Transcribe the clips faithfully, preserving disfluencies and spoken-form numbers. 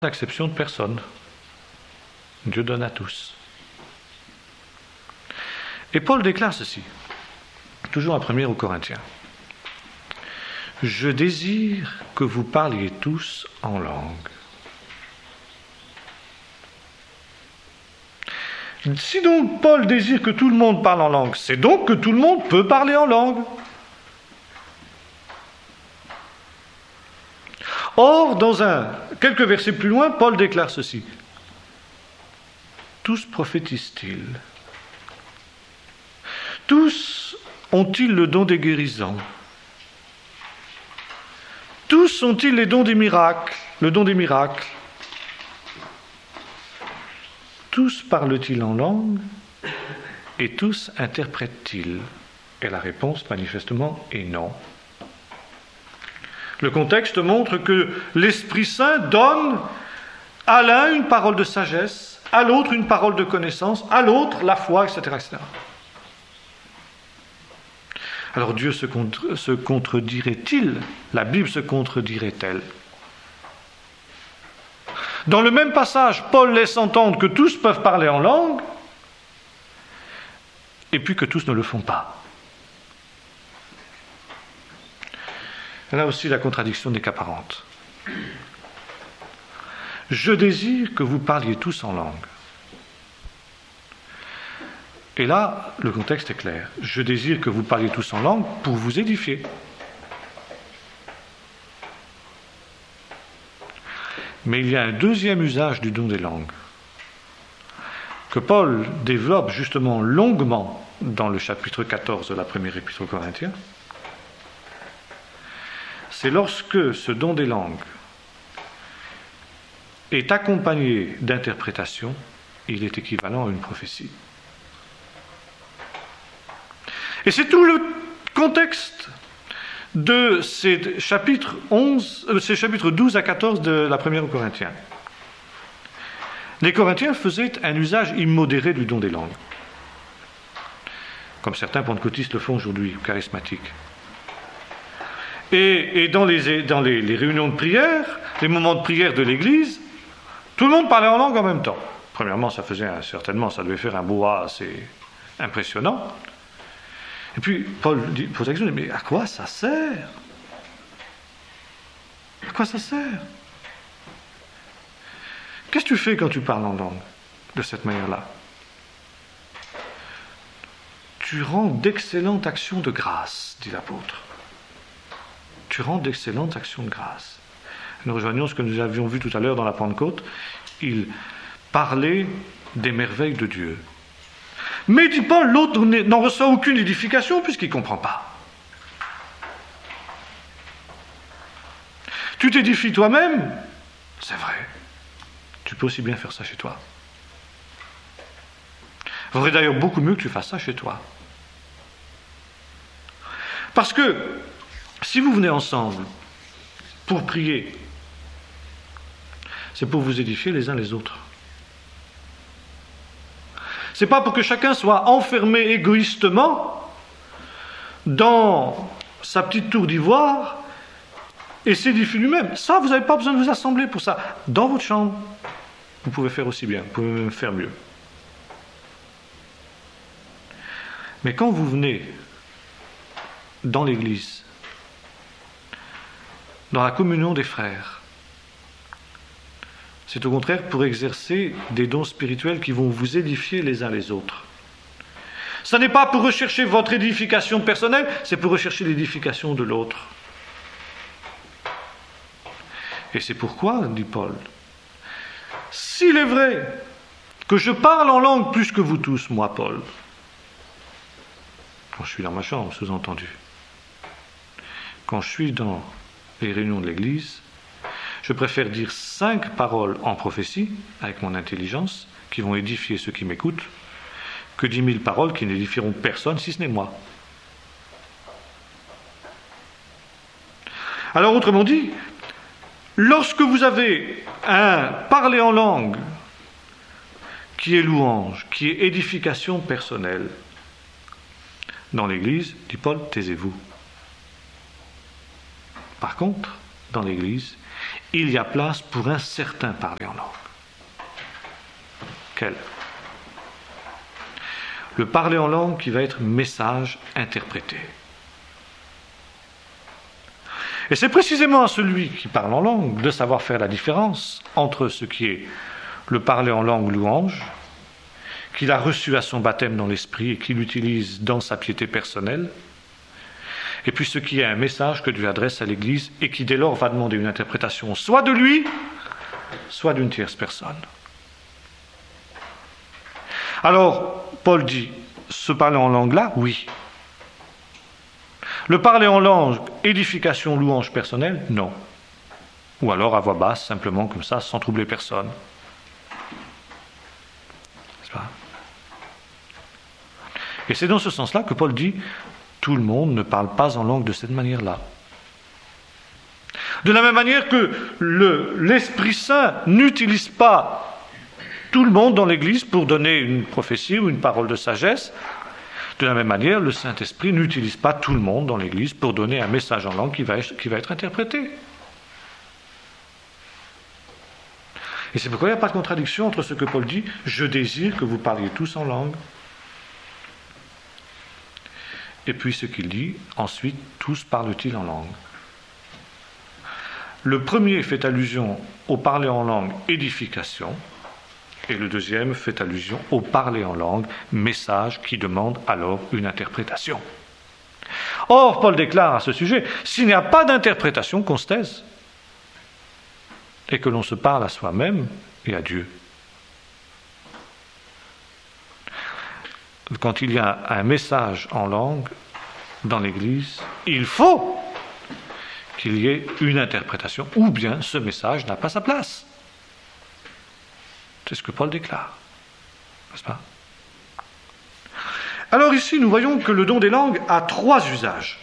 Exception de personne. Dieu donne à tous. Et Paul déclare ceci, toujours à premier aux Corinthiens. Je désire que vous parliez tous en langue. Si donc Paul désire que tout le monde parle en langue, c'est donc que tout le monde peut parler en langue. Or, dans un, quelques versets plus loin, Paul déclare ceci. Tous prophétisent-ils? Tous ont-ils le don des guérisons? Tous ont-ils les dons des miracles, le don des miracles? Tous parlent-ils en langue? Et tous interprètent-ils? Et la réponse, manifestement, est non. Le contexte montre que l'Esprit Saint donne à l'un une parole de sagesse, à l'autre une parole de connaissance, à l'autre la foi, et cetera, et cetera. Alors Dieu se, contre, se contredirait-il? La Bible se contredirait-elle? Dans le même passage, Paul laisse entendre que tous peuvent parler en langue, et puis que tous ne le font pas. Là aussi, la contradiction n'est qu'apparente. Je désire que vous parliez tous en langue. Et là, le contexte est clair. Je désire que vous parliez tous en langue pour vous édifier. Mais il y a un deuxième usage du don des langues, que Paul développe justement longuement dans le chapitre quatorze de la première épître aux Corinthiens. C'est lorsque ce don des langues est accompagné d'interprétation, il est équivalent à une prophétie. Et c'est tout le contexte de ces chapitres, onze, euh, ces chapitres douze à quatorze de la première aux Corinthiens. Les Corinthiens faisaient un usage immodéré du don des langues, comme certains pentecôtistes le font aujourd'hui, charismatiques. Et, et dans, les, dans les, les réunions de prière, les moments de prière de l'Église, tout le monde parlait en langue en même temps. Premièrement, ça faisait un, certainement, ça devait faire un boa assez impressionnant. Et puis, Paul dit, pose la question, mais à quoi ça sert? À quoi ça sert? Qu'est-ce que tu fais quand tu parles en langue de cette manière-là? Tu rends d'excellentes actions de grâce, dit l'apôtre. Tu rends d'excellentes actions de grâce. Nous rejoignons ce que nous avions vu tout à l'heure dans la Pentecôte. Il parlait des merveilles de Dieu. Mais, dit Paul, l'autre n'en reçoit aucune édification puisqu'il ne comprend pas. Tu t'édifies toi-même, c'est vrai. Tu peux aussi bien faire ça chez toi. Il faudrait d'ailleurs beaucoup mieux que tu fasses ça chez toi. Parce que si vous venez ensemble pour prier, c'est pour vous édifier les uns les autres. C'est pas pour que chacun soit enfermé égoïstement dans sa petite tour d'ivoire et s'édifie lui-même. Ça, vous n'avez pas besoin de vous assembler pour ça. Dans votre chambre, vous pouvez faire aussi bien, vous pouvez même faire mieux. Mais quand vous venez dans l'Église, dans la communion des frères, c'est au contraire pour exercer des dons spirituels qui vont vous édifier les uns les autres. Ce n'est pas pour rechercher votre édification personnelle, c'est pour rechercher l'édification de l'autre. Et c'est pourquoi, dit Paul, s'il est vrai que je parle en langue plus que vous tous, moi, Paul, quand je suis dans ma chambre, sous-entendu, quand je suis dans les réunions de l'Église, je préfère dire cinq paroles en prophétie, avec mon intelligence, qui vont édifier ceux qui m'écoutent, que dix mille paroles qui n'édifieront personne, si ce n'est moi. Alors, autrement dit, lorsque vous avez un parler en langue qui est louange, qui est édification personnelle, dans l'Église, dit Paul, taisez-vous. Par contre, dans l'Église, il y a place pour un certain parler en langue. Quel ? Le parler en langue qui va être message interprété. Et c'est précisément à celui qui parle en langue de savoir faire la différence entre ce qui est le parler en langue louange, qu'il a reçu à son baptême dans l'esprit et qu'il utilise dans sa piété personnelle, et puis ce qui est un message que Dieu adresse à l'Église et qui dès lors va demander une interprétation soit de lui, soit d'une tierce personne. Alors, Paul dit, ce parler en langue-là, oui. Le parler en langue, édification, louange personnelle, non. Ou alors à voix basse, simplement comme ça, sans troubler personne. N'est-ce pas ? Et c'est dans ce sens-là que Paul dit, tout le monde ne parle pas en langue de cette manière-là. De la même manière que le, l'Esprit Saint n'utilise pas tout le monde dans l'Église pour donner une prophétie ou une parole de sagesse, de la même manière, le Saint-Esprit n'utilise pas tout le monde dans l'Église pour donner un message en langue qui va, qui va être interprété. Et c'est pourquoi il n'y a pas de contradiction entre ce que Paul dit, « Je désire que vous parliez tous en langue », et puis ce qu'il dit, ensuite, « Tous parlent-ils en langue ». Le premier fait allusion au parler en langue, édification, et le deuxième fait allusion au parler en langue, message qui demande alors une interprétation. Or, Paul déclare à ce sujet, s'il n'y a pas d'interprétation, qu'on se taise, et que l'on se parle à soi-même et à Dieu. Quand il y a un message en langue dans l'Église, il faut qu'il y ait une interprétation, ou bien ce message n'a pas sa place. C'est ce que Paul déclare, n'est-ce pas ? Alors ici, nous voyons que le don des langues a trois usages.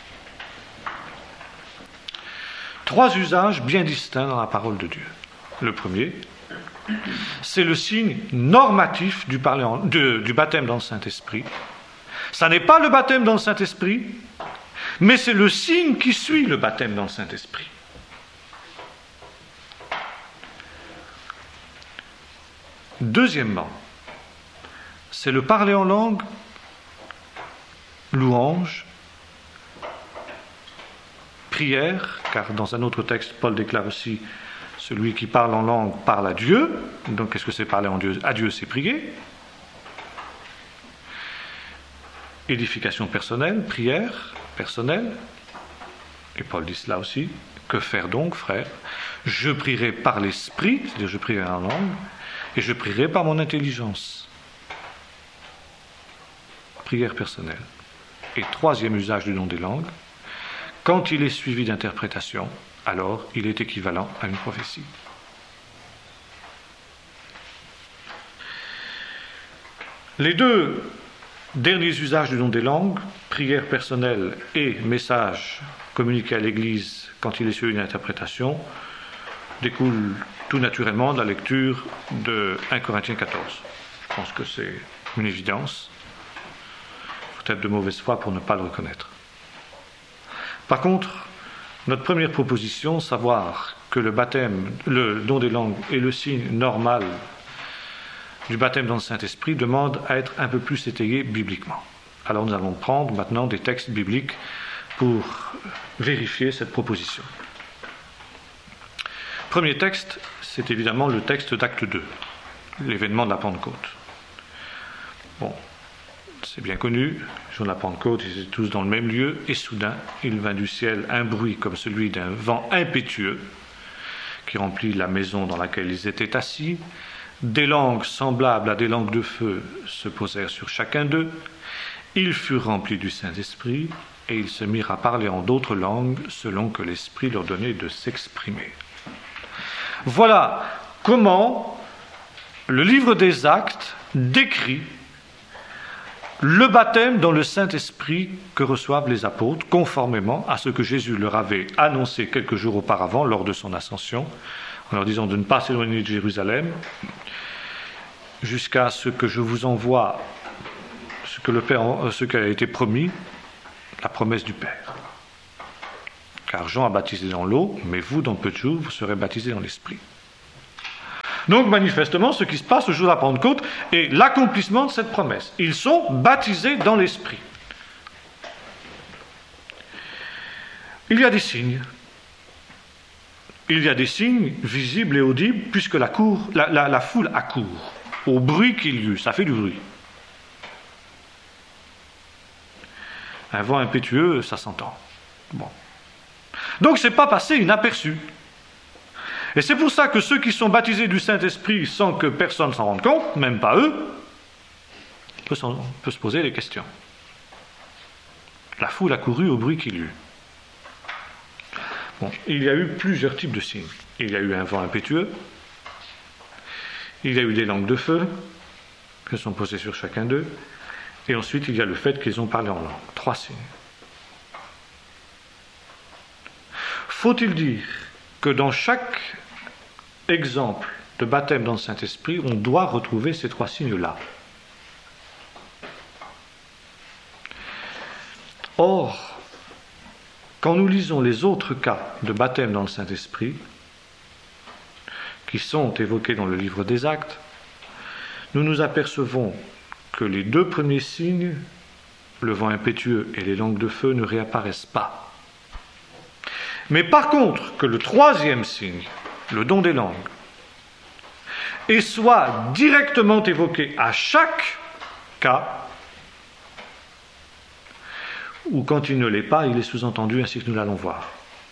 Trois usages bien distincts dans la parole de Dieu. Le premier, c'est le signe normatif du, parler en, de, du baptême dans le Saint-Esprit. Ça n'est pas le baptême dans le Saint-Esprit, mais c'est le signe qui suit le baptême dans le Saint-Esprit. Deuxièmement, c'est le parler en langue, louange, prière, car dans un autre texte, Paul déclare aussi celui qui parle en langue parle à Dieu. Donc, qu'est-ce que c'est parler en Dieu ? À Dieu, c'est prier. Édification personnelle, prière personnelle. Et Paul dit cela aussi. Que faire donc, frère ? Je prierai par l'esprit, c'est-à-dire je prierai en langue, et je prierai par mon intelligence. Prière personnelle. Et troisième usage du don des langues, quand il est suivi d'interprétation, alors il est équivalent à une prophétie. Les deux derniers usages du don des langues, prière personnelle et message communiqué à l'Église quand il est suivi d'une interprétation, découlent tout naturellement de la lecture de premier Corinthiens quatorze. Je pense que c'est une évidence. Il faut être de mauvaise foi pour ne pas le reconnaître. Par contre, notre première proposition, savoir que le baptême, le don des langues est le signe normal du baptême dans le Saint-Esprit, demande à être un peu plus étayé bibliquement. Alors nous allons prendre maintenant des textes bibliques pour vérifier cette proposition. Premier texte, c'est évidemment le texte d'Acte deux, l'événement de la Pentecôte. Bon, c'est bien connu, le jour de la Pentecôte, ils étaient tous dans le même lieu, et soudain, il vint du ciel un bruit comme celui d'un vent impétueux qui remplit la maison dans laquelle ils étaient assis. Des langues semblables à des langues de feu se posèrent sur chacun d'eux. Ils furent remplis du Saint-Esprit, et ils se mirent à parler en d'autres langues selon que l'Esprit leur donnait de s'exprimer. Voilà comment le livre des Actes décrit le baptême dans le Saint-Esprit que reçoivent les apôtres, conformément à ce que Jésus leur avait annoncé quelques jours auparavant lors de son ascension, en leur disant de ne pas s'éloigner de Jérusalem, jusqu'à ce que je vous envoie ce que le Père, ce qui a été promis, la promesse du Père. car Jean a baptisé dans l'eau, mais vous, dans peu de jours, vous serez baptisés dans l'Esprit. Donc, manifestement, ce qui se passe le jour de la Pentecôte est l'accomplissement de cette promesse. Ils sont baptisés dans l'Esprit. Il y a des signes. Il y a des signes visibles et audibles, puisque la, cour, la, la, la foule accourt au bruit qu'il y eut. Ça fait du bruit. Un vent impétueux, ça s'entend. Bon. Donc, ce n'est pas passé inaperçu. Et c'est pour ça que ceux qui sont baptisés du Saint-Esprit sans que personne s'en rende compte, même pas eux, peut, peut se poser des questions. La foule a couru au bruit qu'il y eut. Bon, il y a eu plusieurs types de signes. Il y a eu un vent impétueux, il y a eu des langues de feu qui sont posées sur chacun d'eux, et ensuite il y a le fait qu'ils ont parlé en langue. Trois signes. Faut-il dire que dans chaque exemple de baptême dans le Saint-Esprit, on doit retrouver ces trois signes-là? Or, quand nous lisons les autres cas de baptême dans le Saint-Esprit, qui sont évoqués dans le livre des Actes, nous nous apercevons que les deux premiers signes, le vent impétueux et les langues de feu, ne réapparaissent pas. Mais par contre, que le troisième signe, le don des langues, et soit directement évoqué à chaque cas, ou quand il ne l'est pas, il est sous-entendu ainsi que nous l'allons voir.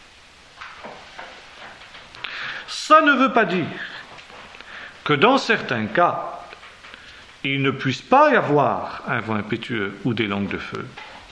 Ça ne veut pas dire que dans certains cas, il ne puisse pas y avoir un vent impétueux ou des langues de feu.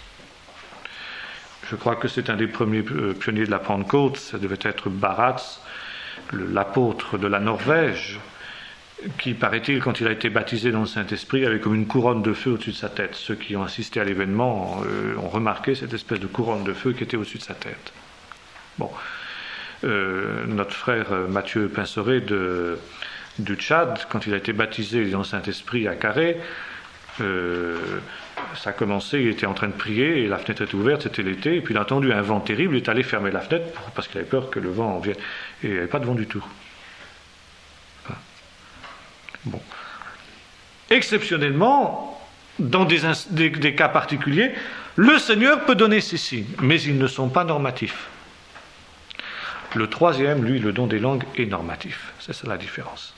Je crois que c'est un des premiers pionniers de la Pentecôte, ça devait être Barats, l'apôtre de la Norvège, qui, paraît-il, quand il a été baptisé dans le Saint-Esprit, avait comme une couronne de feu au-dessus de sa tête. Ceux qui ont assisté à l'événement euh, ont remarqué cette espèce de couronne de feu qui était au-dessus de sa tête. Bon, euh, notre frère Mathieu Pinseret de, du Tchad, quand il a été baptisé dans le Saint-Esprit à Carré, euh, ça a commencé, il était en train de prier, et la fenêtre était ouverte, c'était l'été, et puis il a entendu un vent terrible, il est allé fermer la fenêtre, pour, parce qu'il avait peur que le vent vienne, et il n'y avait pas de vent du tout. Bon. Exceptionnellement, dans des, des, des cas particuliers, le Seigneur peut donner ces signes, mais ils ne sont pas normatifs. Le troisième, lui, le don des langues, est normatif. C'est ça la différence.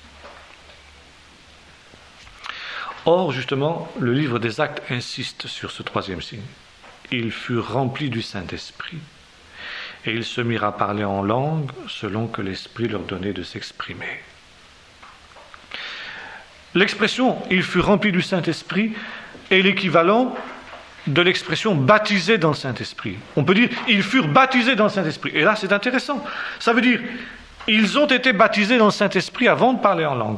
Or, justement, le livre des Actes insiste sur ce troisième signe. Ils furent remplis du Saint-Esprit, et ils se mirent à parler en langue selon que l'Esprit leur donnait de s'exprimer. L'expression « ils furent remplis du Saint-Esprit » est l'équivalent de l'expression « baptisés dans le Saint-Esprit ». On peut dire « ils furent baptisés dans le Saint-Esprit ». Et là, c'est intéressant. Ça veut dire « ils ont été baptisés dans le Saint-Esprit avant de parler en langue ».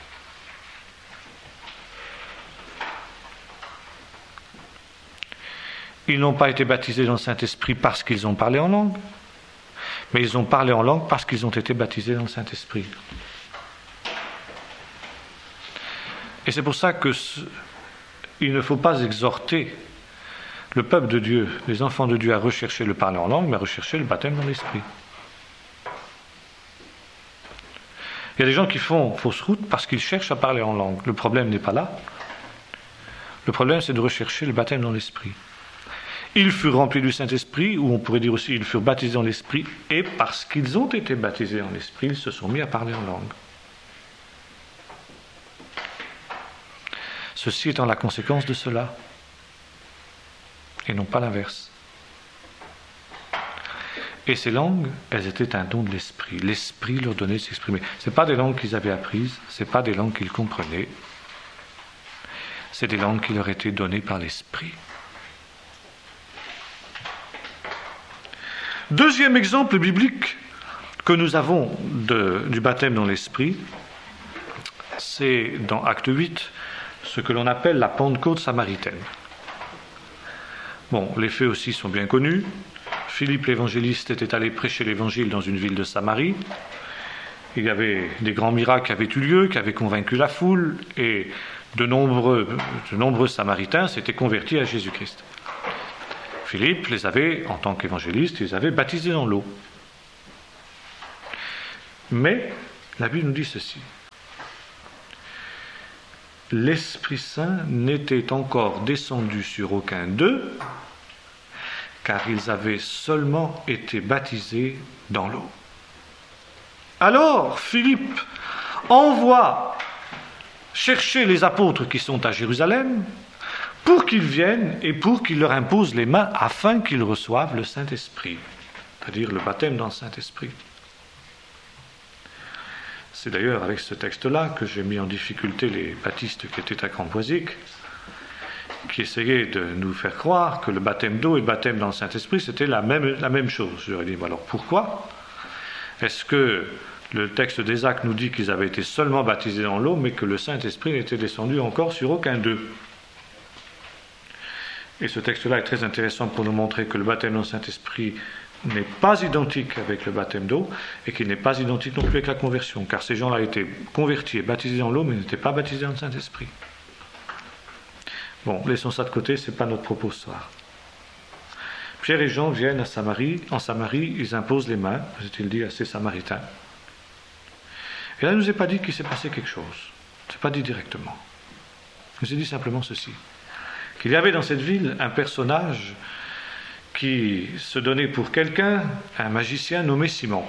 Ils n'ont pas été baptisés dans le Saint-Esprit parce qu'ils ont parlé en langue, mais ils ont parlé en langue parce qu'ils ont été baptisés dans le Saint-Esprit. Et c'est pour ça qu'il ne faut pas exhorter le peuple de Dieu, les enfants de Dieu, à rechercher le parler en langue, mais à rechercher le baptême dans l'Esprit. Il y a des gens qui font fausse route parce qu'ils cherchent à parler en langue. Le problème n'est pas là. Le problème, c'est de rechercher le baptême dans l'Esprit. Ils furent remplis du Saint-Esprit, ou on pourrait dire aussi ils furent baptisés dans l'Esprit, et parce qu'ils ont été baptisés en l'Esprit, ils se sont mis à parler en langue. Ceci étant la conséquence de cela, et non pas l'inverse. Et ces langues, elles étaient un don de l'Esprit. L'Esprit leur donnait de s'exprimer. Ce n'est pas des langues qu'ils avaient apprises, ce n'est pas des langues qu'ils comprenaient, c'est des langues qui leur étaient données par l'Esprit. Deuxième exemple biblique que nous avons de, du baptême dans l'Esprit, c'est dans Acte huit, ce que l'on appelle la Pentecôte samaritaine. Bon, les faits aussi sont bien connus. Philippe l'évangéliste était allé prêcher l'évangile dans une ville de Samarie. Il y avait des grands miracles qui avaient eu lieu, qui avaient convaincu la foule, et de nombreux, de nombreux Samaritains s'étaient convertis à Jésus-Christ. Philippe les avait, en tant qu'évangéliste, ils les avait baptisés dans l'eau. Mais la Bible nous dit ceci. L'Esprit Saint n'était encore descendu sur aucun d'eux, car ils avaient seulement été baptisés dans l'eau. Alors, Philippe envoie chercher les apôtres qui sont à Jérusalem pour qu'ils viennent et pour qu'ils leur imposent les mains afin qu'ils reçoivent le Saint-Esprit, c'est-à-dire le baptême dans le Saint-Esprit. C'est d'ailleurs avec ce texte-là que j'ai mis en difficulté les baptistes qui étaient à Campoisic, qui essayaient de nous faire croire que le baptême d'eau et le baptême dans le Saint-Esprit, c'était la même, la même chose. Je leur ai dit, alors pourquoi est-ce que le texte des Actes nous dit qu'ils avaient été seulement baptisés dans l'eau, mais que le Saint-Esprit n'était descendu encore sur aucun d'eux? Et ce texte-là est très intéressant pour nous montrer que le baptême dans le Saint-Esprit n'est pas identique avec le baptême d'eau et qu'il n'est pas identique non plus avec la conversion, car ces gens-là étaient convertis et baptisés dans l'eau, mais n'étaient pas baptisés dans le Saint-Esprit. Bon, laissons ça de côté, ce n'est pas notre propos ce soir. Pierre et Jean viennent à Samarie. En Samarie, ils imposent les mains, c'est-il dit à ces Samaritains. Et là, il ne nous est pas dit qu'il s'est passé quelque chose. Ce n'est pas dit directement. Il nous est dit simplement ceci, qu'il y avait dans cette ville un personnage qui se donnait pour quelqu'un, un magicien nommé Simon.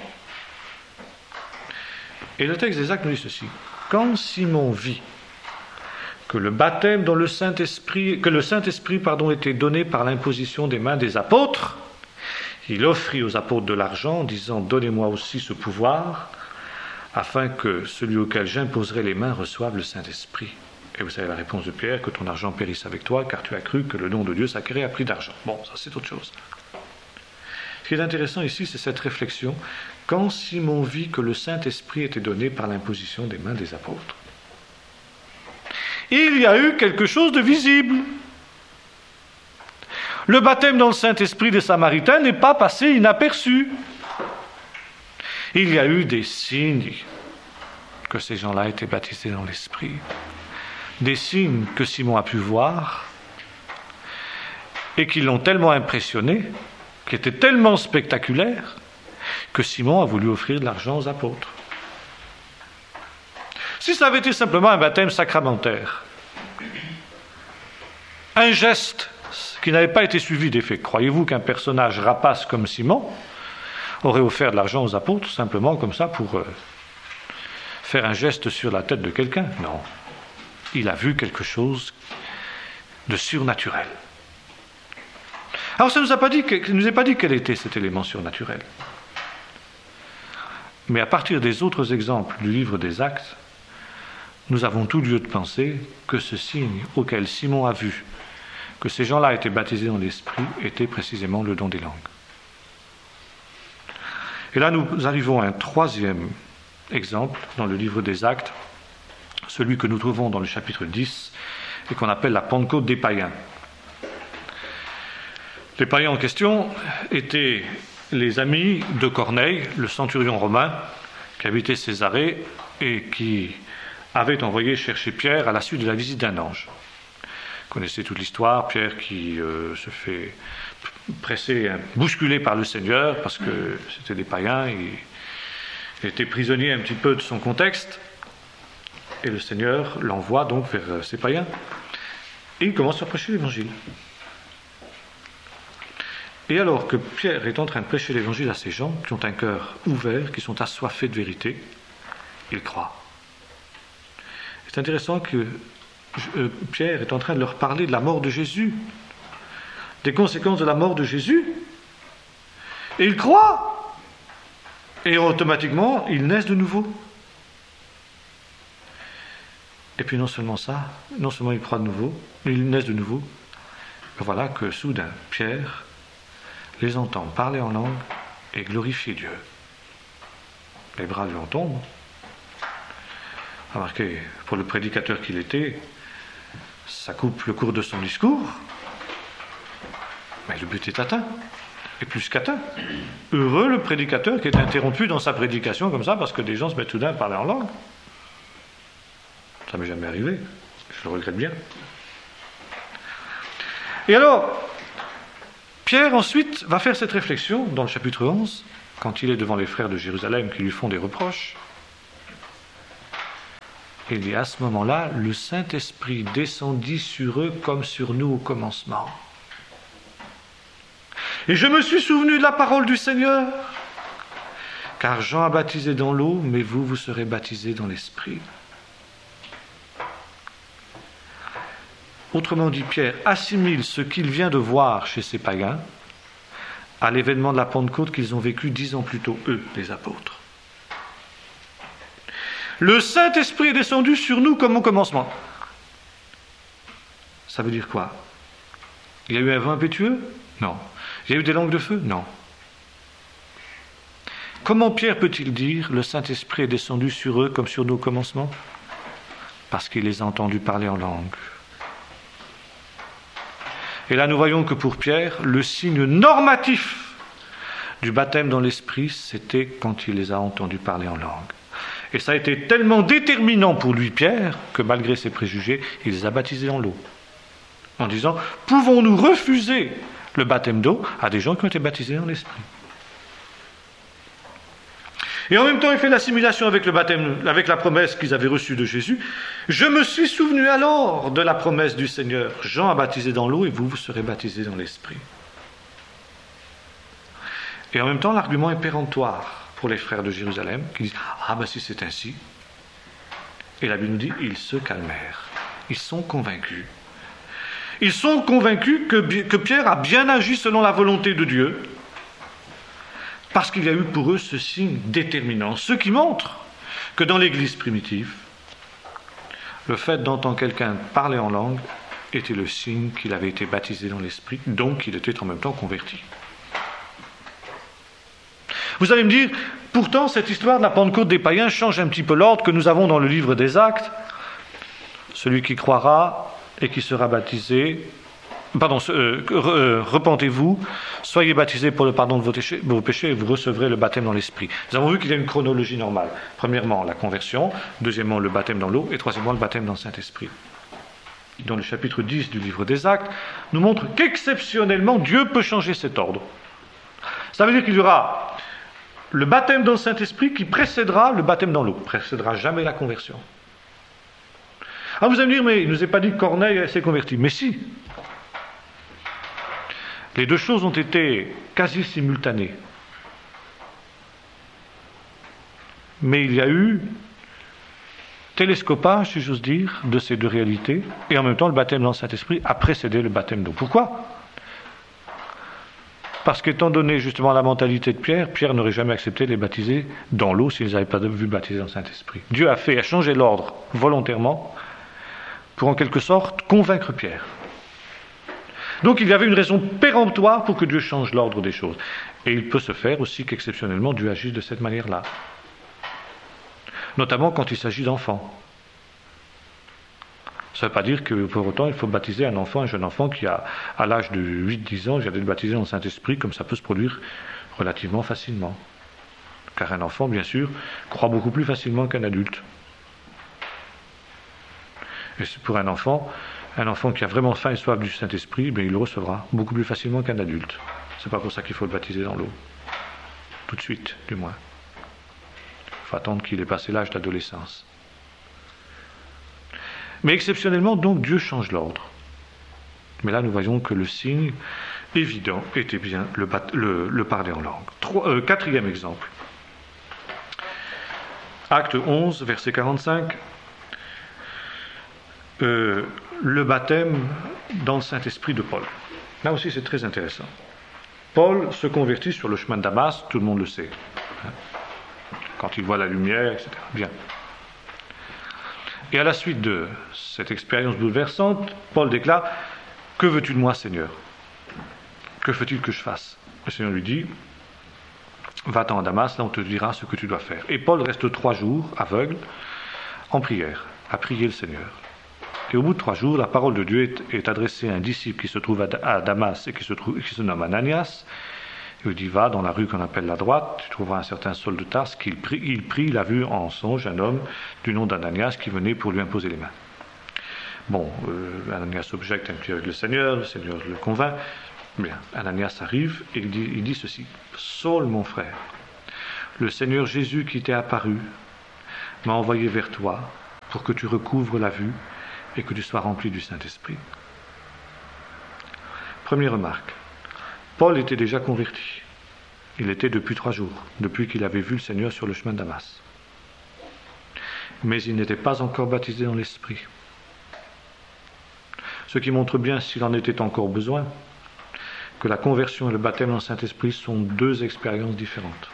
Et le texte des Actes nous dit ceci. Quand Simon vit que le baptême dans le Saint-Esprit, que le Saint-Esprit pardon, était donné par l'imposition des mains des apôtres, il offrit aux apôtres de l'argent, disant « Donnez-moi aussi ce pouvoir, afin que celui auquel j'imposerai les mains reçoive le Saint-Esprit. » Et vous savez la réponse de Pierre, que ton argent périsse avec toi, car tu as cru que le nom de Dieu s'acquérait à prix d'argent. Bon, ça c'est autre chose. Ce qui est intéressant ici, c'est cette réflexion. Quand Simon vit que le Saint-Esprit était donné par l'imposition des mains des apôtres, il y a eu quelque chose de visible. Le baptême dans le Saint-Esprit des Samaritains n'est pas passé inaperçu. Il y a eu des signes que ces gens-là étaient baptisés dans l'Esprit. Des signes que Simon a pu voir et qui l'ont tellement impressionné, qui étaient tellement spectaculaires, que Simon a voulu offrir de l'argent aux apôtres. Si ça avait été simplement un baptême sacramentaire, un geste qui n'avait pas été suivi d'effet, croyez-vous qu'un personnage rapace comme Simon aurait offert de l'argent aux apôtres simplement comme ça pour euh, faire un geste sur la tête de quelqu'un? Non. Il a vu quelque chose de surnaturel. Alors ça ne nous a pas dit, que, nous a pas dit quel était cet élément surnaturel. Mais à partir des autres exemples du livre des Actes, nous avons tout lieu de penser que ce signe auquel Simon a vu que ces gens-là étaient baptisés dans l'Esprit était précisément le don des langues. Et là, nous arrivons à un troisième exemple dans le livre des Actes, celui que nous trouvons dans le chapitre dix et qu'on appelle la Pentecôte des païens. Les païens en question étaient les amis de Corneille, le centurion romain, qui habitait Césarée et qui avait envoyé chercher Pierre à la suite de la visite d'un ange. Vous connaissez toute l'histoire, Pierre qui euh, se fait presser, bousculer par le Seigneur, parce que c'était des païens, il était prisonnier un petit peu de son contexte, et le Seigneur l'envoie donc vers ces païens, et il commence à prêcher l'évangile. Et alors que Pierre est en train de prêcher l'évangile à ces gens qui ont un cœur ouvert, qui sont assoiffés de vérité, ils croient. C'est intéressant que euh, Pierre est en train de leur parler de la mort de Jésus, des conséquences de la mort de Jésus, et ils croient. Et automatiquement, ils naissent de nouveau. Et puis non seulement ça, non seulement ils croient de nouveau, mais ils naissent de nouveau. Et voilà que soudain, Pierre les entend parler en langue et glorifier Dieu. Les bras lui en tombent. Remarquez, pour le prédicateur qu'il était, ça coupe le cours de son discours, mais le but est atteint, et plus qu'atteint. Heureux le prédicateur qui est interrompu dans sa prédication comme ça, parce que des gens se mettent soudain à parler en langue. Ça ne m'est jamais arrivé, je le regrette bien. Et alors, Pierre ensuite va faire cette réflexion dans le chapitre onze, quand il est devant les frères de Jérusalem qui lui font des reproches. Il dit, à ce moment-là, le Saint-Esprit descendit sur eux comme sur nous au commencement. Et je me suis souvenu de la parole du Seigneur, car Jean a baptisé dans l'eau, mais vous, vous serez baptisés dans l'Esprit. Autrement dit, Pierre assimile ce qu'il vient de voir chez ces païens à l'événement de la Pentecôte qu'ils ont vécu dix ans plus tôt, eux, les apôtres. Le Saint-Esprit est descendu sur nous comme au commencement. Ça veut dire quoi? Il y a eu un vent impétueux? Non. Il y a eu des langues de feu? Non. Comment Pierre peut-il dire le Saint-Esprit est descendu sur eux comme sur nous au commencement? Parce qu'il les a entendus parler en langue. Et là, nous voyons que pour Pierre, le signe normatif du baptême dans l'Esprit, c'était quand il les a entendus parler en langue. Et ça a été tellement déterminant pour lui, Pierre, que malgré ses préjugés, il les a baptisés dans l'eau. En disant, pouvons-nous refuser le baptême d'eau à des gens qui ont été baptisés dans l'Esprit? Et en même temps, il fait l'assimilation avec le baptême, avec la promesse qu'ils avaient reçue de Jésus. Je me suis souvenu alors de la promesse du Seigneur. Jean a baptisé dans l'eau et vous, vous serez baptisés dans l'Esprit. Et en même temps, l'argument est péremptoire pour les frères de Jérusalem qui disent « Ah ben si c'est ainsi ». Et la Bible nous dit « Ils se calmèrent ». Ils sont convaincus. Ils sont convaincus que, que Pierre a bien agi selon la volonté de Dieu, parce qu'il y a eu pour eux ce signe déterminant, ce qui montre que dans l'Église primitive, le fait d'entendre quelqu'un parler en langue était le signe qu'il avait été baptisé dans l'Esprit, donc il était en même temps converti. Vous allez me dire, pourtant cette histoire de la Pentecôte des païens change un petit peu l'ordre que nous avons dans le livre des Actes. Celui qui croira et qui sera baptisé... Pardon, euh, euh, repentez-vous, soyez baptisés pour le pardon de vos péchés, vos péchés et vous recevrez le baptême dans l'Esprit. Nous avons vu qu'il y a une chronologie normale. Premièrement, la conversion, deuxièmement, le baptême dans l'eau, et troisièmement, le baptême dans le Saint-Esprit. Dans le chapitre dix du livre des Actes, nous montre qu'exceptionnellement, Dieu peut changer cet ordre. Ça veut dire qu'il y aura le baptême dans le Saint-Esprit qui précédera le baptême dans l'eau, précédera jamais la conversion. Ah, vous allez me dire, mais il ne nous est pas dit que Corneille s'est converti. Mais si. Les deux choses ont été quasi simultanées. Mais il y a eu télescopage, si j'ose dire, de ces deux réalités, et en même temps le baptême dans le Saint-Esprit a précédé le baptême d'eau. Pourquoi? Parce qu'étant donné justement la mentalité de Pierre, Pierre n'aurait jamais accepté de les baptiser dans l'eau s'ils n'avaient pas vu baptiser dans le Saint-Esprit. Dieu a fait, a changé l'ordre volontairement pour en quelque sorte convaincre Pierre. Donc il y avait une raison péremptoire pour que Dieu change l'ordre des choses. Et il peut se faire aussi qu'exceptionnellement Dieu agisse de cette manière-là. Notamment quand il s'agit d'enfants. Ça ne veut pas dire que pour autant il faut baptiser un enfant, un jeune enfant qui a, à l'âge de huit dix ans, vient d'être baptisé dans le Saint-Esprit, comme ça peut se produire relativement facilement. Car un enfant, bien sûr, croit beaucoup plus facilement qu'un adulte. Et pour un enfant, un enfant qui a vraiment faim et soif du Saint-Esprit, ben, il le recevra beaucoup plus facilement qu'un adulte. C'est pas pour ça qu'il faut le baptiser dans l'eau. Tout de suite, du moins. Il faut attendre qu'il ait passé l'âge d'adolescence. Mais exceptionnellement, donc, Dieu change l'ordre. Mais là, nous voyons que le signe évident était bien le, bat- le, le parler en langue. Trois, euh, quatrième exemple. Acte onze, verset quarante-cinq. Euh, le baptême dans le Saint-Esprit de Paul. Là aussi, c'est très intéressant. Paul se convertit sur le chemin de Damas, tout le monde le sait. Quand il voit la lumière, et cetera. Bien. Et à la suite de cette expérience bouleversante, Paul déclare « Que veux-tu de moi, Seigneur? Que faut-il que je fasse ?» Le Seigneur lui dit « Va-t'en à Damas, là on te dira ce que tu dois faire. » Et Paul reste trois jours, aveugle, en prière, à prier le Seigneur. Et au bout de trois jours, la parole de Dieu est, est adressée à un disciple qui se trouve à, à Damas et qui se, trouve, qui se nomme Ananias. Il dit, va dans la rue qu'on appelle la droite, tu trouveras un certain Saul de Tarse qui prie, il prie, il a vu en songe un homme du nom d'Ananias qui venait pour lui imposer les mains. Bon, euh, Ananias objecte un petit peu avec le Seigneur, le Seigneur le convainc, Bien, Ananias arrive et il dit, il dit ceci. Saul, mon frère, le Seigneur Jésus qui t'est apparu m'a envoyé vers toi pour que tu recouvres la vue et que tu sois rempli du Saint-Esprit. Première remarque. Paul était déjà converti. Il était depuis trois jours, depuis qu'il avait vu le Seigneur sur le chemin de Damas. Mais il n'était pas encore baptisé dans l'Esprit. Ce qui montre bien, s'il en était encore besoin, que la conversion et le baptême dans le Saint-Esprit sont deux expériences différentes.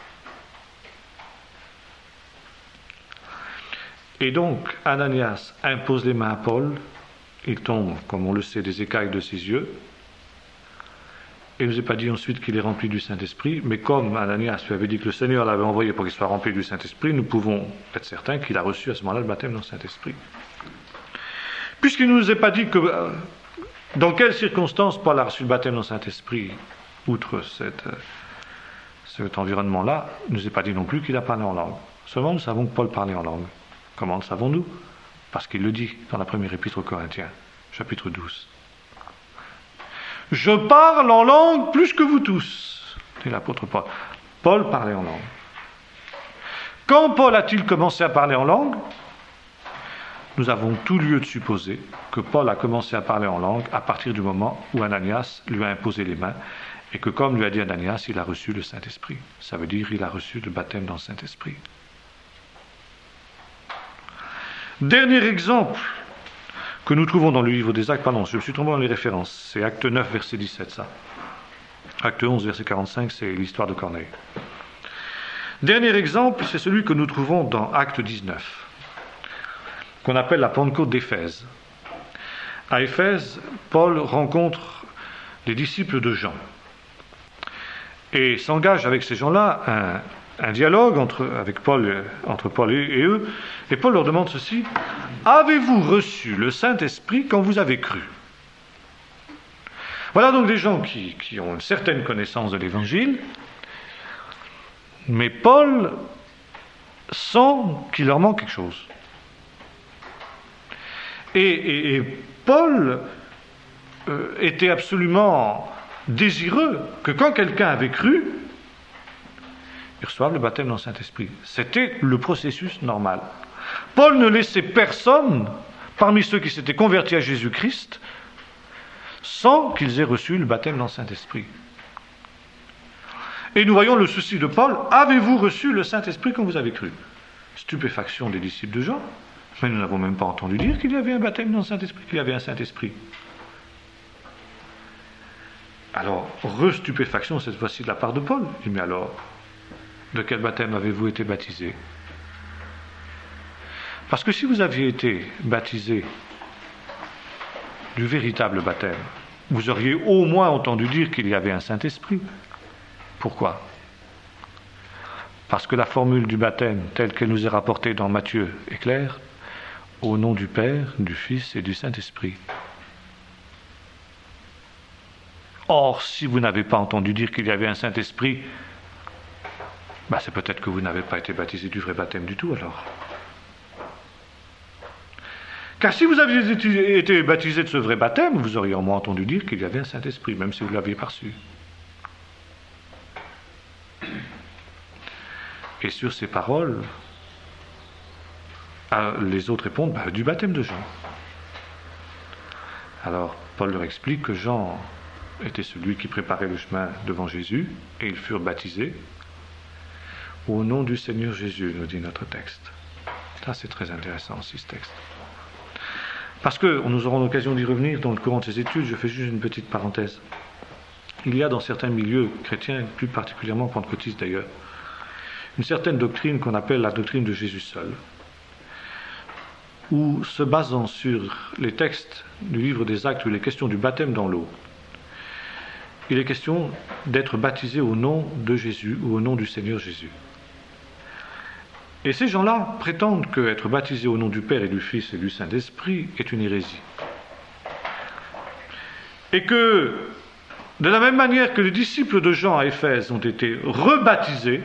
Et donc, Ananias impose les mains à Paul, il tombe, comme on le sait, des écailles de ses yeux, et il ne nous est pas dit ensuite qu'il est rempli du Saint-Esprit, mais comme Ananias lui avait dit que le Seigneur l'avait envoyé pour qu'il soit rempli du Saint-Esprit, nous pouvons être certains qu'il a reçu à ce moment-là le baptême dans le Saint-Esprit. Puisqu'il ne nous est pas dit que, dans quelles circonstances Paul a reçu le baptême dans le Saint-Esprit, outre cette, cet environnement-là, il ne nous est pas dit non plus qu'il a parlé en langue. Seulement, nous savons que Paul parlait en langue. Comment le savons-nous? Parce qu'il le dit dans la première épître aux Corinthiens, chapitre douze. « Je parle en langue plus que vous tous », dit l'apôtre Paul. Paul parlait en langue. Quand Paul a-t-il commencé à parler en langue? Nous avons tout lieu de supposer que Paul a commencé à parler en langue à partir du moment où Ananias lui a imposé les mains et que, comme lui a dit Ananias, il a reçu le Saint-Esprit. Ça veut dire qu'il a reçu le baptême dans le Saint-Esprit. Dernier exemple que nous trouvons dans le livre des Actes, pardon, je me suis trompé dans les références, c'est Acte neuf, verset dix-sept, ça. Acte onze, verset quarante-cinq, c'est l'histoire de Corneille. Dernier exemple, c'est celui que nous trouvons dans Acte dix-neuf, qu'on appelle la Pentecôte d'Éphèse. À Éphèse, Paul rencontre les disciples de Jean et s'engage avec ces gens-là un un dialogue entre, avec Paul, entre Paul et, et eux, et Paul leur demande ceci: avez-vous reçu le Saint-Esprit quand vous avez cru? Voilà donc des gens qui, qui ont une certaine connaissance de l'Évangile, mais Paul sent qu'il leur manque quelque chose. Et, et, et Paul euh, était absolument désireux que quand quelqu'un avait cru, ils reçoivent le baptême dans le Saint-Esprit. C'était le processus normal. Paul ne laissait personne, parmi ceux qui s'étaient convertis à Jésus-Christ, sans qu'ils aient reçu le baptême dans le Saint-Esprit. Et nous voyons le souci de Paul: avez-vous reçu le Saint-Esprit quand vous avez cru? Stupéfaction des disciples de Jean, mais nous n'avons même pas entendu dire qu'il y avait un baptême dans le Saint-Esprit, qu'il y avait un Saint-Esprit. Alors, re-stupéfaction cette fois-ci de la part de Paul. Il dit: mais alors, de quel baptême avez-vous été baptisé? Parce que si vous aviez été baptisé du véritable baptême, vous auriez au moins entendu dire qu'il y avait un Saint-Esprit. Pourquoi? Parce que la formule du baptême, telle qu'elle nous est rapportée dans Matthieu, est claire: au nom du Père, du Fils et du Saint-Esprit. Or, si vous n'avez pas entendu dire qu'il y avait un Saint-Esprit, ben c'est peut-être que vous n'avez pas été baptisé du vrai baptême du tout, alors. Car si vous aviez été baptisé de ce vrai baptême, vous auriez au moins entendu dire qu'il y avait un Saint-Esprit, même si vous ne l'aviez pas reçu. Et sur ces paroles, les autres répondent: ben, du baptême de Jean. Alors, Paul leur explique que Jean était celui qui préparait le chemin devant Jésus, et ils furent baptisés au nom du Seigneur Jésus, nous dit notre texte. Ça, c'est très intéressant aussi, ce texte. Parce que nous aurons l'occasion d'y revenir dans le courant de ces études. Je fais juste une petite parenthèse. Il y a dans certains milieux chrétiens, plus particulièrement pentecôtistes d'ailleurs, une certaine doctrine qu'on appelle la doctrine de Jésus seul, où, se basant sur les textes du livre des Actes où il est question du baptême dans l'eau, il est question d'être baptisé au nom de Jésus ou au nom du Seigneur Jésus. Et ces gens-là prétendent qu'être baptisé au nom du Père et du Fils et du Saint-Esprit est une hérésie. Et que, de la même manière que les disciples de Jean à Éphèse ont été rebaptisés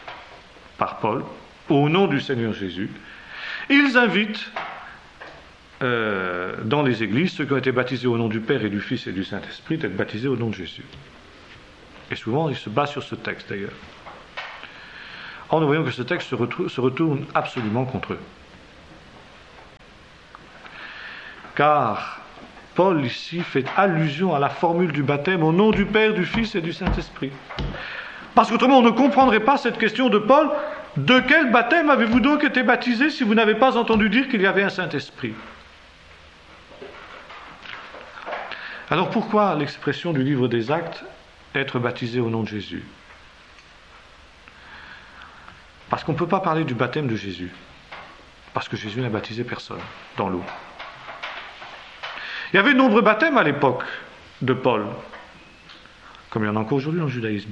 par Paul au nom du Seigneur Jésus, ils invitent euh, dans les églises, ceux qui ont été baptisés au nom du Père et du Fils et du Saint-Esprit, d'être baptisés au nom de Jésus. Et souvent, ils se basent sur ce texte d'ailleurs. Or, nous voyons que ce texte se, retrouve, se retourne absolument contre eux. Car Paul ici fait allusion à la formule du baptême au nom du Père, du Fils et du Saint-Esprit. Parce qu'autrement, on ne comprendrait pas cette question de Paul. De quel baptême avez-vous donc été baptisés si vous n'avez pas entendu dire qu'il y avait un Saint-Esprit? Alors pourquoi l'expression du livre des Actes, être baptisé au nom de Jésus? Parce qu'on ne peut pas parler du baptême de Jésus. Parce que Jésus n'a baptisé personne dans l'eau. Il y avait de nombreux baptêmes à l'époque de Paul, comme il y en a encore aujourd'hui dans le judaïsme.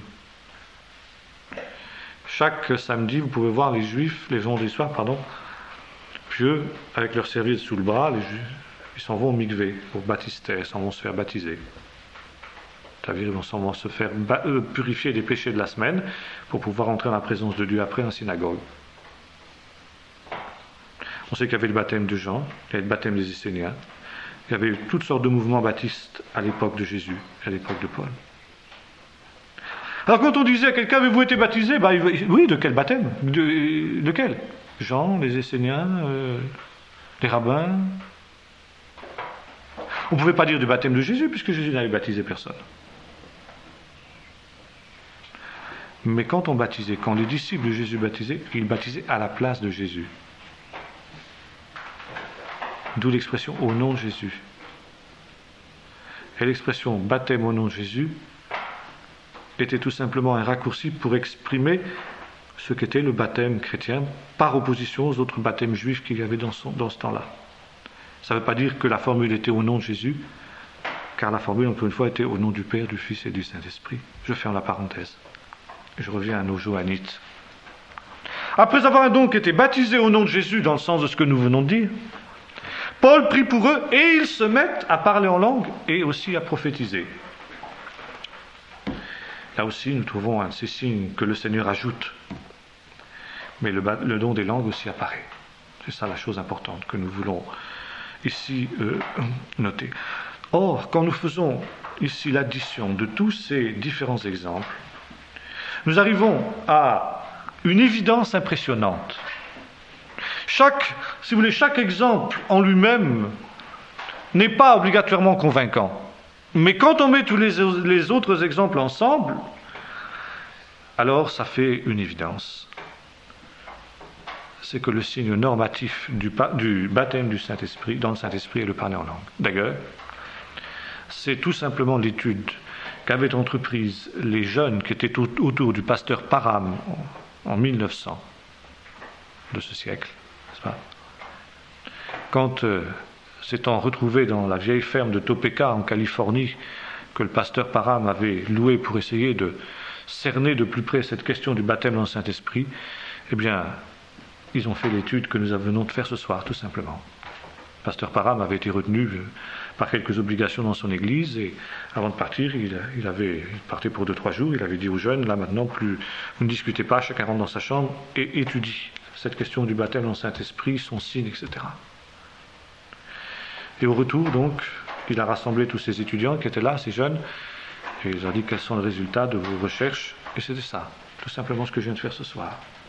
Chaque samedi, vous pouvez voir les juifs, les vendredis soirs, pardon, pieux, avec leur serviette sous le bras, les juifs, ils s'en vont au mikvé, au baptistère, ils s'en vont se faire baptiser. C'est-à-dire ils vont s'en vont se faire euh, purifier des péchés de la semaine pour pouvoir entrer dans la présence de Dieu après en synagogue. On sait qu'il y avait le baptême de Jean, il y avait le baptême des Esséniens, il y avait toutes sortes de mouvements baptistes à l'époque de Jésus, à l'époque de Paul. Alors quand on disait à quelqu'un, avez-vous été baptisé? Ben, oui, de quel baptême? De, de quel? Jean, les Esséniens, euh, les rabbins. On ne pouvait pas dire du baptême de Jésus, puisque Jésus n'avait baptisé personne. Mais quand on baptisait, quand les disciples de Jésus baptisaient, ils baptisaient à la place de Jésus. D'où l'expression au nom de Jésus. Et l'expression baptême au nom de Jésus était tout simplement un raccourci pour exprimer ce qu'était le baptême chrétien par opposition aux autres baptêmes juifs qu'il y avait dans, son, dans ce temps-là. Ça ne veut pas dire que la formule était au nom de Jésus, car la formule, encore une fois, était au nom du Père, du Fils et du Saint-Esprit. Je ferme la parenthèse. Je reviens à nos Johannites. Après avoir donc été baptisés au nom de Jésus, dans le sens de ce que nous venons de dire, Paul prie pour eux et ils se mettent à parler en langue et aussi à prophétiser. Là aussi, nous trouvons un de ces signes que le Seigneur ajoute. Mais le, le don des langues aussi apparaît. C'est ça la chose importante que nous voulons ici euh, noter. Or, quand nous faisons ici l'addition de tous ces différents exemples, nous arrivons à une évidence impressionnante. Chaque, si vous voulez, chaque exemple en lui-même n'est pas obligatoirement convaincant. Mais quand on met tous les, les autres exemples ensemble, alors ça fait une évidence. C'est que le signe normatif du, du baptême du Saint-Esprit, dans le Saint-Esprit, est le parler en langue. D'ailleurs, c'est tout simplement l'étude qu'avaient entreprise les jeunes qui étaient autour du pasteur Parham en mille neuf cents de ce siècle, n'est-ce pas? Quand, euh, s'étant retrouvé dans la vieille ferme de Topeka en Californie, que le pasteur Parham avait loué pour essayer de cerner de plus près cette question du baptême dans le Saint-Esprit, eh bien, ils ont fait l'étude que nous venons de faire ce soir, tout simplement. Le pasteur Parham avait été retenu par quelques obligations dans son église, et avant de partir, il, il avait il partait pour deux, trois jours, il avait dit aux jeunes, là maintenant, plus, vous ne discutez pas, chacun rentre dans sa chambre et étudie cette question du baptême dans le Saint-Esprit, son signe, et cetera. Et au retour, donc, il a rassemblé tous ces étudiants qui étaient là, ces jeunes, et il leur a dit quels sont les résultats de vos recherches, et c'était ça, tout simplement ce que je viens de faire ce soir.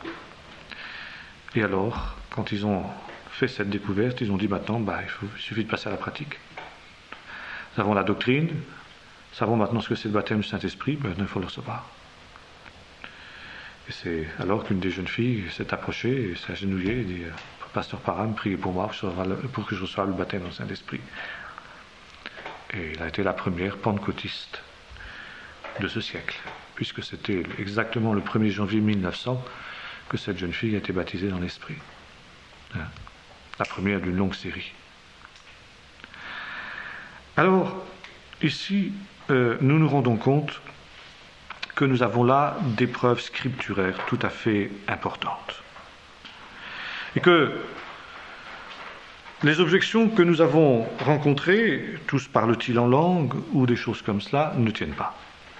Et alors, quand ils ont fait cette découverte, ils ont dit maintenant, bah, il, faut, il suffit de passer à la pratique. Nous avons la doctrine, nous savons maintenant ce que c'est le baptême du Saint-Esprit, ben, il faut le recevoir. Et c'est alors qu'une des jeunes filles s'est approchée et s'est agenouillée et dit, pasteur Parham, priez pour moi pour que je reçoive le baptême dans le Saint-Esprit. Et elle a été la première pentecôtiste de ce siècle, puisque c'était exactement le premier janvier mille neuf cents que cette jeune fille a été baptisée dans l'Esprit. Hein? La première d'une longue série. Alors, ici, euh, nous nous rendons compte que nous avons là des preuves scripturaires tout à fait importantes. Et que les objections que nous avons rencontrées, tous parlent-ils en langue ou des choses comme cela, ne tiennent pas.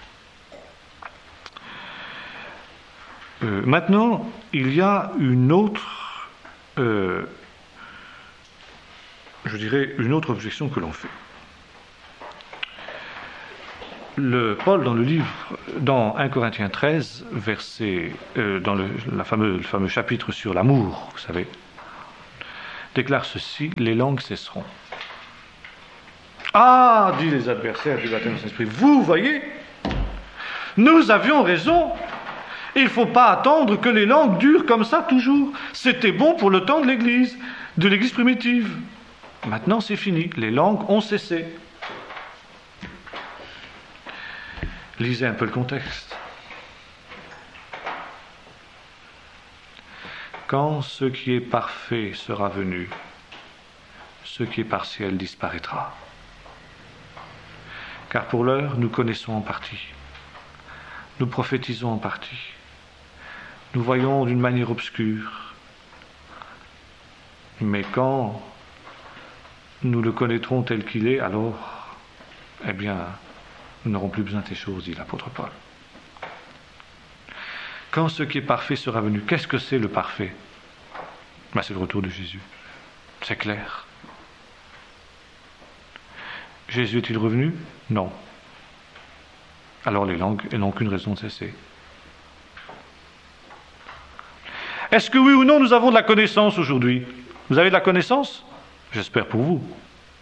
Euh, maintenant, il y a une autre, euh, je dirais, une autre objection que l'on fait. Le, Paul, dans le livre, dans premier Corinthiens treize, verset, euh, dans le, la fameux, le fameux chapitre sur l'amour, vous savez, déclare ceci: les langues cesseront. Ah, disent les adversaires du baptême dans Saint-Esprit, vous voyez, nous avions raison. Il ne faut pas attendre que les langues durent comme ça toujours. C'était bon pour le temps de l'Église, de l'Église primitive. Maintenant, c'est fini. Les langues ont cessé. Lisez un peu le contexte. Quand ce qui est parfait sera venu, ce qui est partiel disparaîtra. Car pour l'heure, nous connaissons en partie. Nous prophétisons en partie. Nous voyons d'une manière obscure. Mais quand nous le connaîtrons tel qu'il est, alors, eh bien, nous n'aurons plus besoin de ces choses, dit l'apôtre Paul. Quand ce qui est parfait sera venu, qu'est-ce que c'est le parfait? Ben, c'est le retour de Jésus. C'est clair. Jésus est-il revenu? Non. Alors les langues n'ont qu'une raison de cesser. Est-ce que oui ou non nous avons de la connaissance aujourd'hui? Vous avez de la connaissance? J'espère pour vous.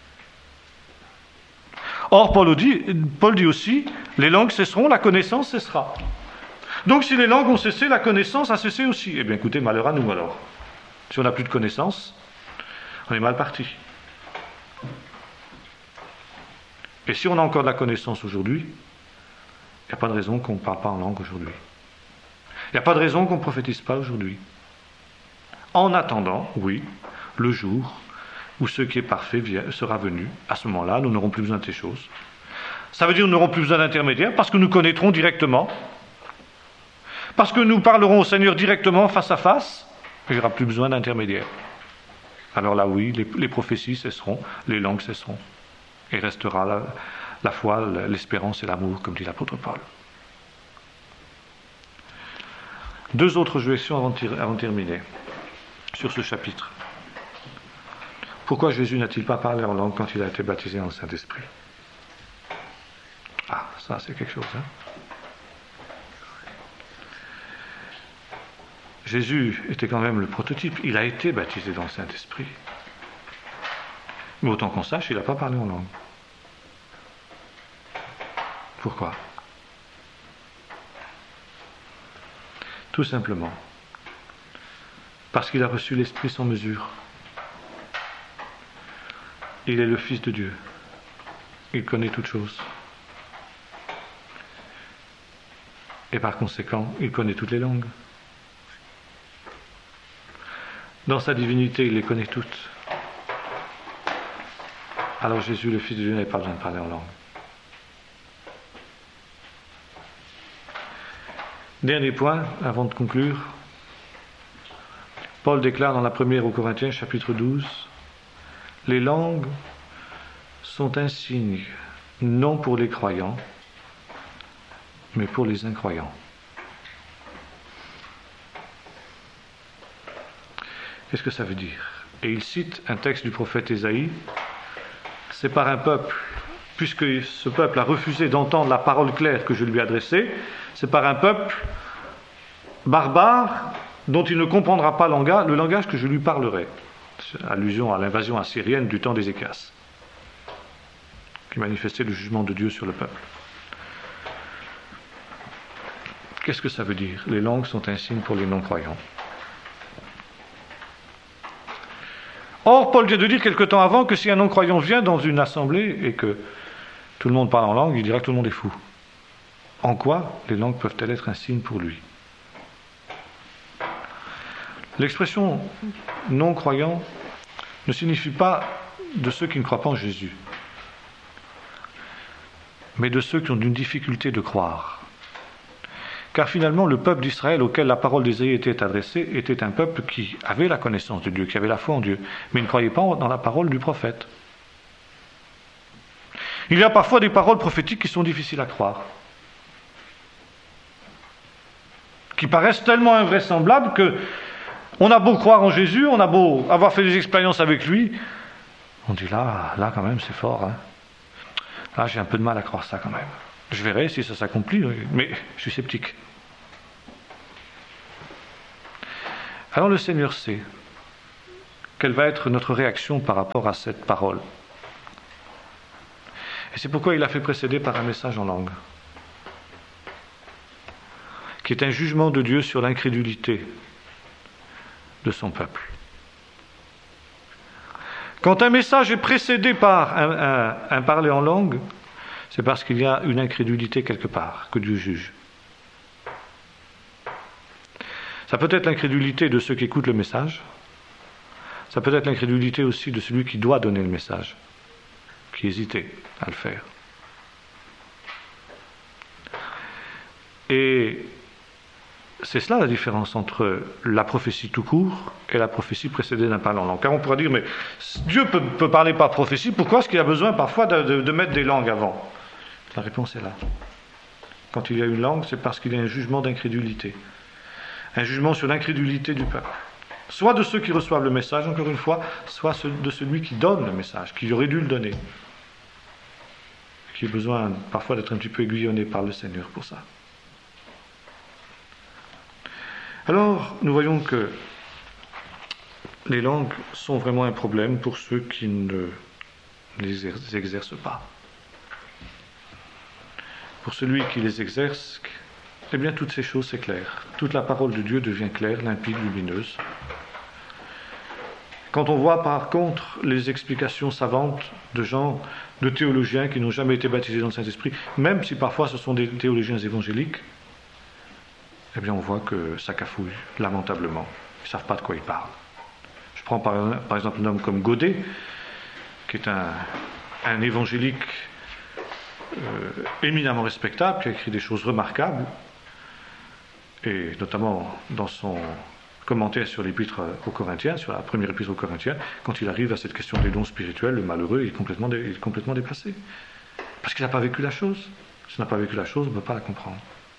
Or, Paul dit, Paul dit aussi, les langues cesseront, la connaissance cessera. Donc si les langues ont cessé, la connaissance a cessé aussi. Eh bien écoutez, malheur à nous alors. Si on n'a plus de connaissance, on est mal parti. Et si on a encore de la connaissance aujourd'hui, il n'y a pas de raison qu'on ne parle pas en langue aujourd'hui. Il n'y a pas de raison qu'on ne prophétise pas aujourd'hui. En attendant, oui, le jour où ce qui est parfait sera venu, à ce moment-là, nous n'aurons plus besoin de ces choses. Ça veut dire que nous n'aurons plus besoin d'intermédiaires parce que nous connaîtrons directement, parce que nous parlerons au Seigneur directement, face à face, et il n'y aura plus besoin d'intermédiaires. Alors là, oui, les, les prophéties cesseront, les langues cesseront, et restera la, la foi, l'espérance et l'amour, comme dit l'apôtre Paul. Deux autres objections avant de, avant de terminer sur ce chapitre. Pourquoi Jésus n'a-t-il pas parlé en langue quand il a été baptisé dans le Saint-Esprit? Ah, ça c'est quelque chose, hein? Jésus était quand même le prototype. Il a été baptisé dans le Saint-Esprit. Mais autant qu'on sache, il n'a pas parlé en langue. Pourquoi? Tout simplement parce qu'il a reçu l'Esprit sans mesure. Il est le Fils de Dieu. Il connaît toutes choses. Et par conséquent, il connaît toutes les langues. Dans sa divinité, il les connaît toutes. Alors Jésus, le Fils de Dieu, n'avait pas besoin de parler en langue. Dernier point, avant de conclure. Paul déclare dans la première aux Corinthiens, chapitre douze, « Les langues sont un signe, non pour les croyants, mais pour les incroyants. » Qu'est-ce que ça veut dire? Et il cite un texte du prophète Ésaïe. C'est par un peuple, puisque ce peuple a refusé d'entendre la parole claire que je lui ai adressée, c'est par un peuple barbare dont il ne comprendra pas le langage que je lui parlerai. C'est allusion à l'invasion assyrienne du temps d'Ézéchias, qui manifestait le jugement de Dieu sur le peuple. Qu'est-ce que ça veut dire? Les langues sont un signe pour les non-croyants. Or, Paul vient de dire quelque temps avant que si un non-croyant vient dans une assemblée et que tout le monde parle en langue, il dira que tout le monde est fou. En quoi les langues peuvent-elles être un signe pour lui? L'expression non-croyant ne signifie pas de ceux qui ne croient pas en Jésus, mais de ceux qui ont une difficulté de croire. Car finalement, le peuple d'Israël auquel la parole d'Ésaïe était adressée était un peuple qui avait la connaissance de Dieu, qui avait la foi en Dieu, mais ne croyait pas dans la parole du prophète. Il y a parfois des paroles prophétiques qui sont difficiles à croire, qui paraissent tellement invraisemblables que on a beau croire en Jésus, on a beau avoir fait des expériences avec lui, On dit là, là quand même c'est fort. Hein. Là j'ai un peu de mal à croire ça quand même. Je verrai si ça s'accomplit, mais je suis sceptique. Alors le Seigneur sait quelle va être notre réaction par rapport à cette parole. Et c'est pourquoi il a fait précéder par un message en langue, qui est un jugement de Dieu sur l'incrédulité de son peuple. Quand un message est précédé par un, un, un parler en langue, c'est parce qu'il y a une incrédulité quelque part que Dieu juge. Ça peut être l'incrédulité de ceux qui écoutent le message, ça peut être l'incrédulité aussi de celui qui doit donner le message, qui hésitait à le faire. Et c'est cela la différence entre la prophétie tout court et la prophétie précédée d'un parler en langue. Car on pourrait dire, mais Dieu peut, peut parler par prophétie, pourquoi est-ce qu'il a besoin parfois de, de, de mettre des langues avant? La réponse est là. Quand il y a une langue, c'est parce qu'il y a un jugement d'incrédulité. Un jugement sur l'incrédulité du peuple. Soit de ceux qui reçoivent le message, encore une fois, soit de celui qui donne le message, qui aurait dû le donner. Qui a besoin parfois d'être un petit peu aiguillonné par le Seigneur pour ça. Alors, nous voyons que les langues sont vraiment un problème pour ceux qui ne les exercent pas. Pour celui qui les exerce, eh bien, toutes ces choses, c'est clair. Toute la parole de Dieu devient claire, limpide, lumineuse. Quand on voit, par contre, les explications savantes de gens, de théologiens qui n'ont jamais été baptisés dans le Saint-Esprit, même si parfois ce sont des théologiens évangéliques, eh bien, on voit que ça cafouille, lamentablement. Ils ne savent pas de quoi ils parlent. Je prends par, par exemple un homme comme Godet, qui est un, un évangélique euh, éminemment respectable, qui a écrit des choses remarquables, et notamment dans son commentaire sur l'épître aux Corinthiens, sur la première épître aux Corinthiens, quand il arrive à cette question des dons spirituels, le malheureux il est complètement, dé, il est complètement déplacé. Parce qu'il n'a pas vécu la chose. S'il n'a pas vécu la chose, on ne peut pas la comprendre.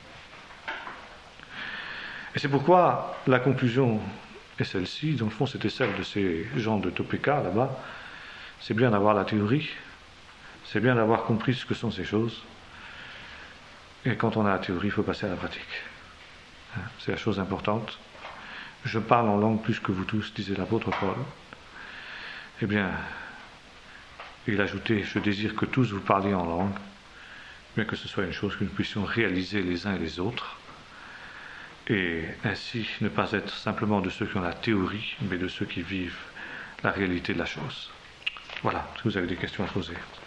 Et c'est pourquoi la conclusion est celle-ci, dans le fond c'était celle de ces gens de Topeka là-bas, c'est bien d'avoir la théorie, c'est bien d'avoir compris ce que sont ces choses, et quand on a la théorie, il faut passer à la pratique. C'est la chose importante. Je parle en langue plus que vous tous, disait l'apôtre Paul. Eh bien, il ajoutait, je désire que tous vous parliez en langue, bien que ce soit une chose que nous puissions réaliser les uns et les autres, et ainsi ne pas être simplement de ceux qui ont la théorie, mais de ceux qui vivent la réalité de la chose. Voilà, si vous avez des questions à poser.